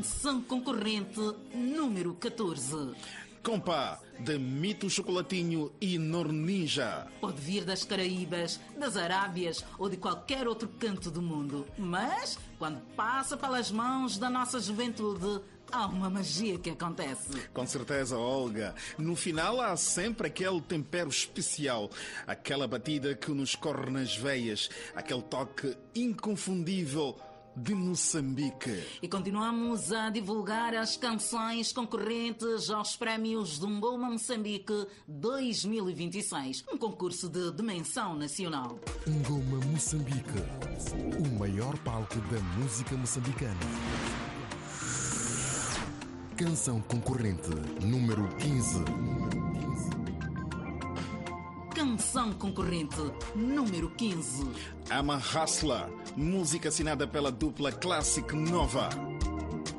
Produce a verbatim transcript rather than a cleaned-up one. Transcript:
Canção concorrente número catorze. Compa, de Mito Chocolatinho e Norninja. Pode vir das Caraíbas, das Arábias ou de qualquer outro canto do mundo. Mas, quando passa pelas mãos da nossa juventude, há uma magia que acontece. Com certeza, Olga. No final há sempre aquele tempero especial, aquela batida que nos corre nas veias, aquele toque inconfundível de Moçambique. E continuamos a divulgar as canções concorrentes aos prémios do Ngoma Moçambique dois mil e vinte e seis, um concurso de dimensão nacional. Ngoma Moçambique, o maior palco da música moçambicana. Canção concorrente número quinze. Canção concorrente número quinze. Ama Hustler, música assinada pela dupla Classic Nova.